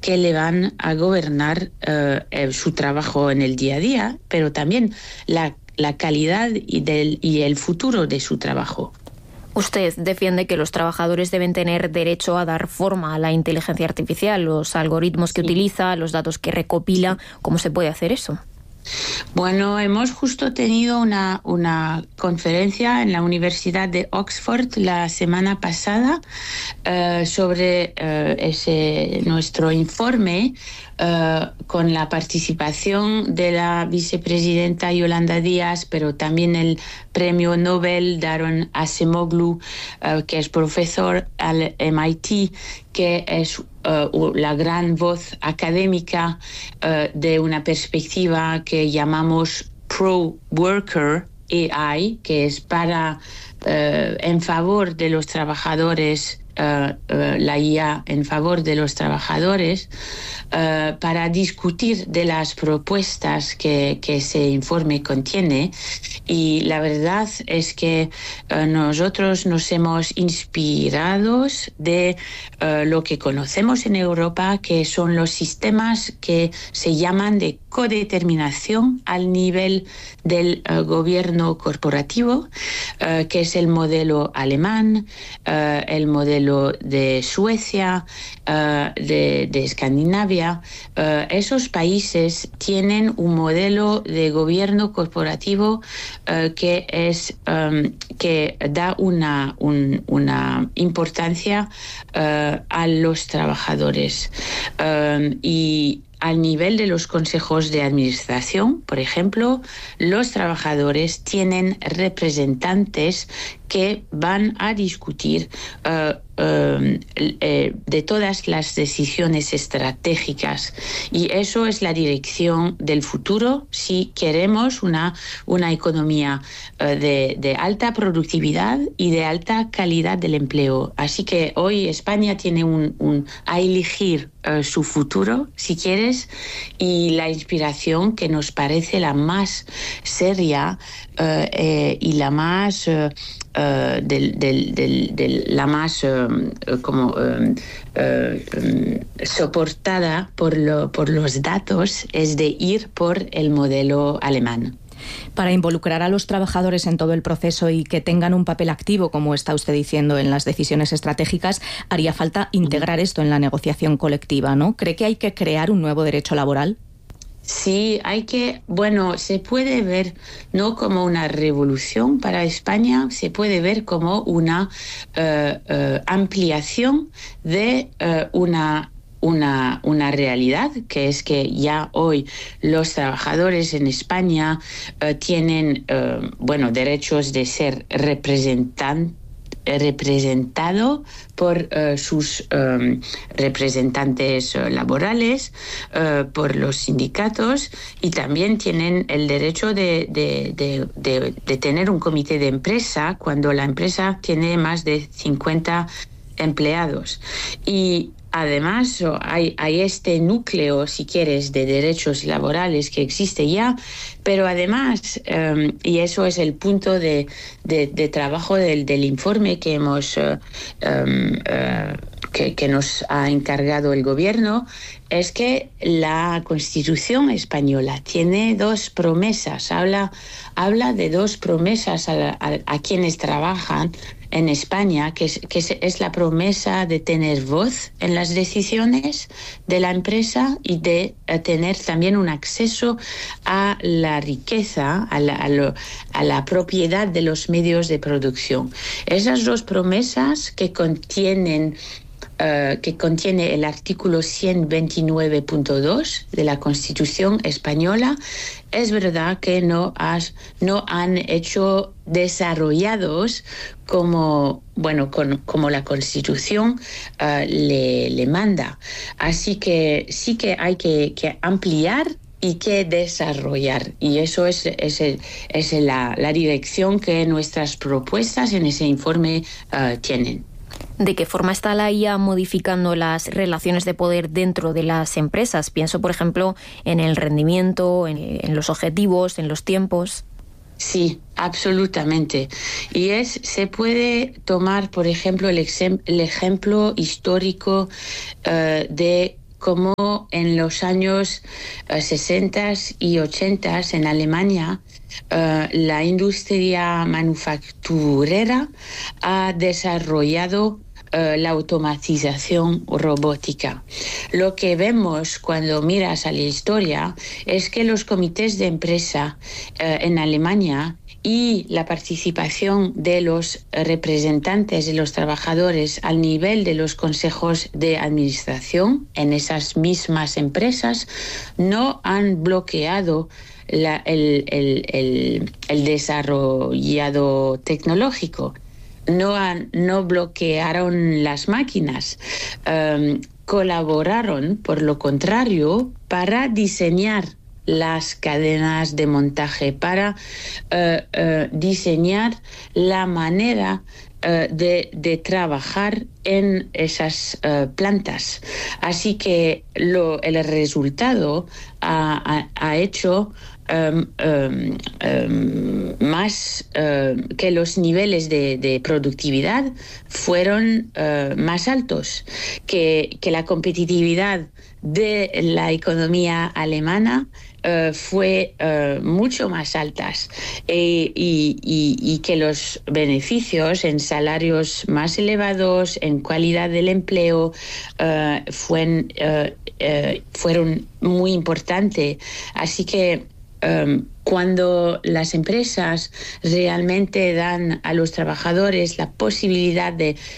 que le van a gobernar su trabajo en el día a día, pero también la calidad y el futuro de su trabajo. Usted defiende que los trabajadores deben tener derecho a dar forma a la inteligencia artificial, los algoritmos que utiliza, los datos que recopila. ¿Cómo se puede hacer eso? Bueno, hemos justo tenido una conferencia en la Universidad de Oxford la semana pasada sobre nuestro informe con la participación de la vicepresidenta Yolanda Díaz, pero también el premio Nobel Daron Acemoglu, que es profesor al MIT, que es la gran voz académica de una perspectiva que llamamos pro-worker AI, que es en favor de los trabajadores, la IA en favor de los trabajadores, para discutir de las propuestas que ese informe contiene. Y la verdad es que nosotros nos hemos inspirado de lo que conocemos en Europa, que son los sistemas que se llaman de codeterminación al nivel del gobierno corporativo, que es el modelo alemán, el modelo de Suecia, de Escandinavia. Esos países tienen un modelo de gobierno corporativo que da una importancia a los trabajadores. Y al nivel de los consejos de administración, por ejemplo, los trabajadores tienen representantes que van a discutir de todas las decisiones estratégicas, y eso es la dirección del futuro si queremos una economía de alta productividad y de alta calidad del empleo. Así que hoy España tiene a elegir su futuro, si quieres, y la inspiración que nos parece la más seria y la más soportada por los datos es de ir por el modelo alemán. Para involucrar a los trabajadores en todo el proceso y que tengan un papel activo, como está usted diciendo, en las decisiones estratégicas, haría falta integrar esto en la negociación colectiva, ¿no? ¿Cree que hay que crear un nuevo derecho laboral? Sí, se puede ver no como una revolución para España, se puede ver como una ampliación de una realidad, que es que ya hoy los trabajadores en España tienen derechos de ser representado por sus representantes laborales, por los sindicatos, y también tienen el derecho de tener un comité de empresa cuando la empresa tiene más de 50 empleados. Y además hay este núcleo, si quieres, de derechos laborales que existe ya, pero además, y eso es el punto de trabajo del informe que hemos que nos ha encargado el gobierno, es que la Constitución española tiene dos promesas, habla de dos promesas a quienes trabajan en España, que es la promesa de tener voz en las decisiones de la empresa y de tener también un acceso a la riqueza, a la propiedad de los medios de producción. Esas dos promesas que contiene el artículo 129.2 de la Constitución española, es verdad que no han hecho desarrollados como la Constitución le manda. Así que sí que hay que ampliar y que desarrollar. Y eso es la dirección que nuestras propuestas en ese informe tienen. ¿De qué forma está la IA modificando las relaciones de poder dentro de las empresas? Pienso, por ejemplo, en el rendimiento, en los objetivos, en los tiempos. Sí, absolutamente. Y se puede tomar, por ejemplo, el ejemplo histórico de como en los años 60 y 80 en Alemania la industria manufacturera ha desarrollado la automatización robótica. Lo que vemos cuando miras a la historia es que los comités de empresa en Alemania y la participación de los representantes de los trabajadores al nivel de los consejos de administración en esas mismas empresas no han bloqueado el desarrollo tecnológico. No bloquearon las máquinas, colaboraron, por lo contrario, para diseñar las cadenas de montaje, para diseñar la manera de trabajar en esas plantas. Así que el resultado ha hecho más que los niveles de productividad fueron más altos, que la competitividad de la economía alemana fue mucho más altas y que los beneficios en salarios más elevados, en calidad del empleo, fueron muy importantes. Así que cuando las empresas realmente dan a los trabajadores la posibilidad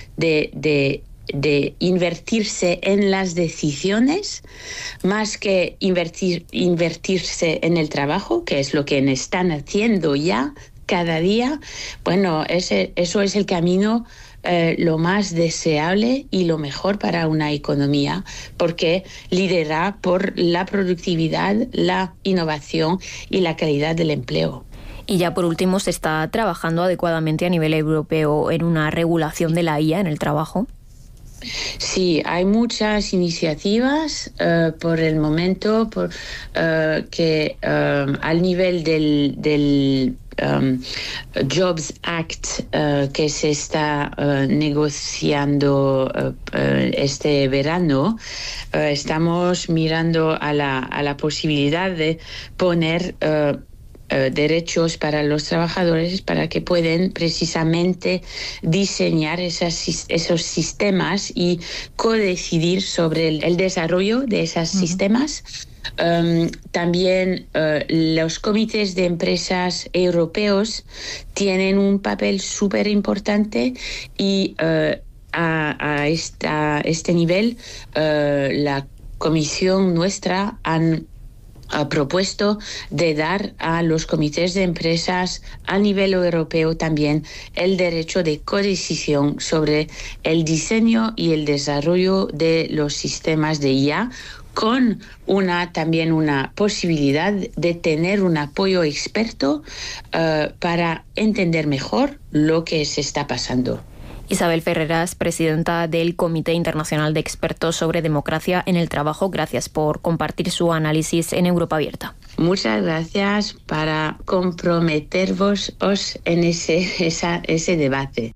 de invertirse en las decisiones, más que invertirse en el trabajo, que es lo que están haciendo ya cada día, bueno, eso es el camino lo más deseable y lo mejor para una economía, porque lidera por la productividad, la innovación y la calidad del empleo. Y ya por último, ¿se está trabajando adecuadamente a nivel europeo en una regulación de la IA en el trabajo? Sí, hay muchas iniciativas por el momento que al nivel del Jobs Act que se está negociando este verano, estamos mirando a la posibilidad de poner derechos para los trabajadores para que puedan precisamente diseñar esos sistemas y codecidir sobre el desarrollo de esos sistemas. También los comités de empresas europeos tienen un papel súper importante y a este nivel la comisión nuestra ha propuesto de dar a los comités de empresas a nivel europeo también el derecho de codecisión sobre el diseño y el desarrollo de los sistemas de IA, con también una posibilidad de tener un apoyo experto para entender mejor lo que se está pasando. Isabel Ferreras, presidenta del Comité Internacional de Expertos sobre Democracia en el Trabajo. Gracias por compartir su análisis en Europa Abierta. Muchas gracias para comprometervos en ese debate.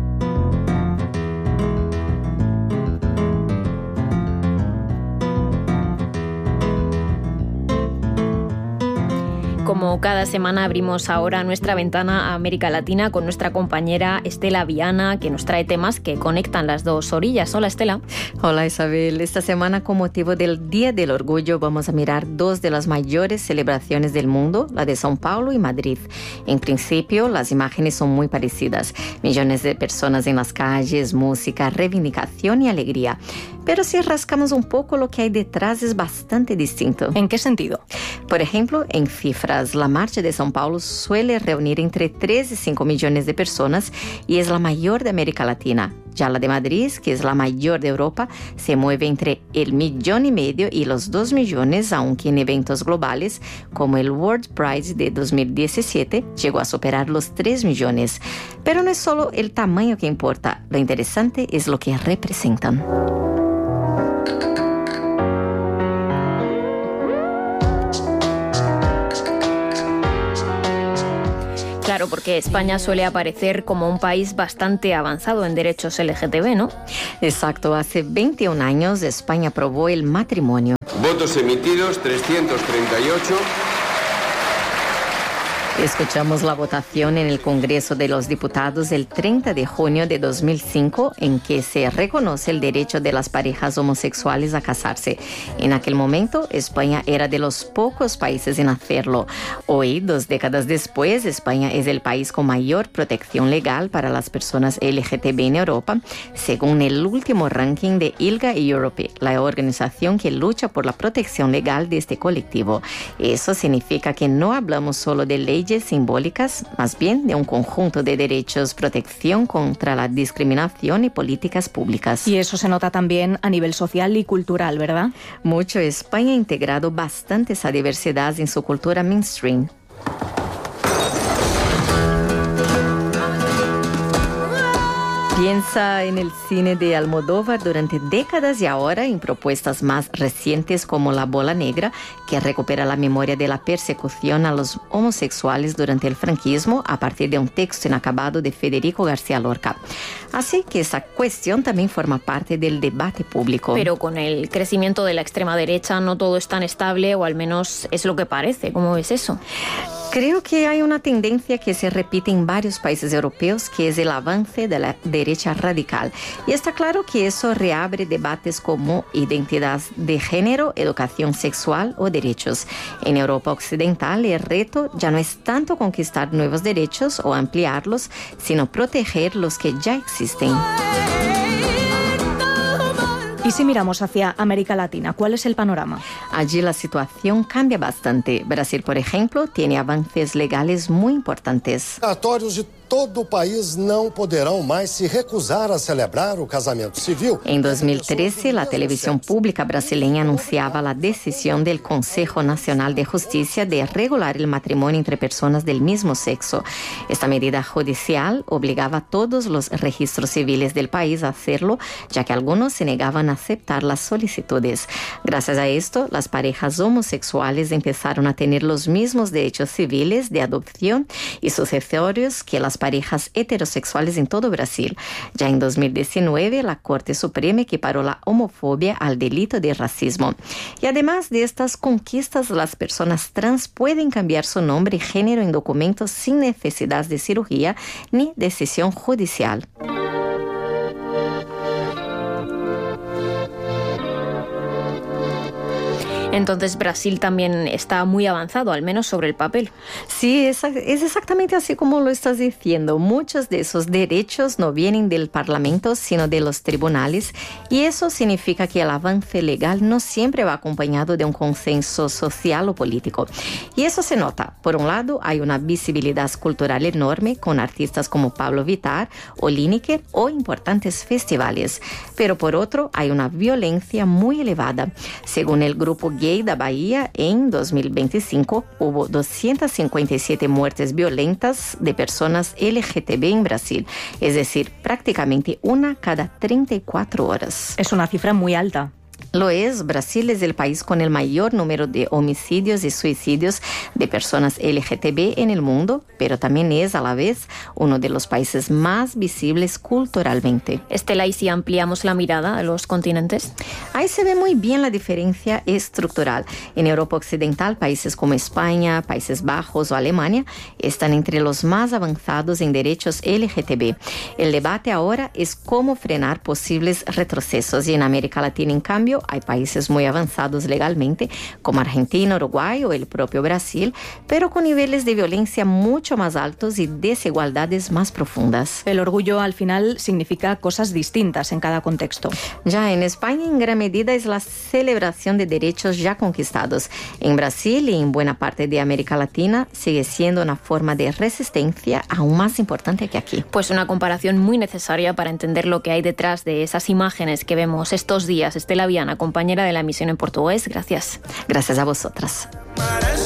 Como cada semana abrimos ahora nuestra ventana a América Latina con nuestra compañera Estela Viana, que nos trae temas que conectan las dos orillas. Hola, Estela. Hola, Isabel. Esta semana, con motivo del Día del Orgullo, vamos a mirar dos de las mayores celebraciones del mundo, la de São Paulo y Madrid. En principio, las imágenes son muy parecidas. Millones de personas en las calles, música, reivindicación y alegría. Pero si rascamos un poco, lo que hay detrás es bastante distinto. ¿En qué sentido? Por ejemplo, en cifras, la marcha de São Paulo suele reunir entre 3 y 5 millones de personas y es la mayor de América Latina. Ya la de Madrid, que es la mayor de Europa, se mueve entre el 1,5 millones y los 2 millones, aunque en eventos globales como el World Pride de 2017 llegó a superar los 3 millones. Pero no es solo el tamaño que importa, lo interesante es lo que representan. Claro, porque España suele aparecer como un país bastante avanzado en derechos LGTB, ¿no? Exacto, hace 21 años España aprobó el matrimonio. Votos emitidos, 338. Escuchamos la votación en el Congreso de los Diputados el 30 de junio de 2005, en que se reconoce el derecho de las parejas homosexuales a casarse. En aquel momento, España era de los pocos países en hacerlo. Hoy, 2 décadas después, España es el país con mayor protección legal para las personas LGTB en Europa, según el último ranking de ILGA Europe, la organización que lucha por la protección legal de este colectivo. Eso significa que no hablamos solo de leyes simbólicas, más bien de un conjunto de derechos, protección contra la discriminación y políticas públicas. Y eso se nota también a nivel social y cultural, ¿verdad? Mucho. España ha integrado bastante esa diversidad en su cultura mainstream. Piensa en el cine de Almodóvar durante décadas y ahora en propuestas más recientes como La Bola Negra, que recupera la memoria de la persecución a los homosexuales durante el franquismo a partir de un texto inacabado de Federico García Lorca. Así que esa cuestión también forma parte del debate público. Pero con el crecimiento de la extrema derecha no todo es tan estable, o al menos es lo que parece. ¿Cómo ves eso? Creo que hay una tendencia que se repite en varios países europeos, que es el avance de la derecha radical. Y está claro que eso reabre debates como identidad de género, educación sexual o derechos. En Europa Occidental, el reto ya no es tanto conquistar nuevos derechos o ampliarlos, sino proteger los que ya existen. Y si miramos hacia América Latina, ¿cuál es el panorama? Allí la situación cambia bastante. Brasil, por ejemplo, tiene avances legales muy importantes. Todo o país não poderão mais se recusar a celebrar o casamento civil. En 2013, la televisión pública brasileña anunciaba la decisión del Consejo Nacional de Justicia de regular el matrimonio entre personas del mismo sexo. Esta medida judicial obligaba a todos los registros civiles del país a hacerlo, ya que algunos se negaban a aceptar las solicitudes. Gracias a esto, las parejas homosexuales empezaron a tener los mismos derechos civiles de adopción y sucesorios que las parejas heterosexuales en todo Brasil. Ya en 2019, la Corte Suprema equiparó la homofobia al delito de racismo. Y además de estas conquistas, las personas trans pueden cambiar su nombre y género en documentos sin necesidad de cirugía ni decisión judicial. Entonces Brasil también está muy avanzado, al menos sobre el papel. Sí, es exactamente así como lo estás diciendo. Muchos de esos derechos no vienen del Parlamento, sino de los tribunales, y eso significa que el avance legal no siempre va acompañado de un consenso social o político. Y eso se nota. Por un lado, hay una visibilidad cultural enorme con artistas como Pablo Vittar o Lineker o importantes festivales. Pero por otro, hay una violencia muy elevada. Según el grupo Gay da Bahía, en 2025 hubo 257 muertes violentas de personas LGTB en Brasil, es decir, prácticamente una cada 34 horas. Es una cifra muy alta. Lo es. Brasil es el país con el mayor número de homicidios y suicidios de personas LGTB en el mundo, pero también es a la vez uno de los países más visibles culturalmente. Estela, ¿y si ampliamos la mirada a los continentes? Ahí se ve muy bien la diferencia estructural. En Europa Occidental, países como España, Países Bajos o Alemania están entre los más avanzados en derechos LGTB. El debate ahora es cómo frenar posibles retrocesos, y en América Latina, en cambio, hay países muy avanzados legalmente, como Argentina, Uruguay o el propio Brasil, pero con niveles de violencia mucho más altos y desigualdades más profundas. El orgullo al final significa cosas distintas en cada contexto. Ya en España, en gran medida, es la celebración de derechos ya conquistados. En Brasil y en buena parte de América Latina sigue siendo una forma de resistencia aún más importante que aquí. Pues una comparación muy necesaria para entender lo que hay detrás de esas imágenes que vemos estos días. Estela Viana, compañera de la emisión en portugués, gracias. Gracias a vosotras.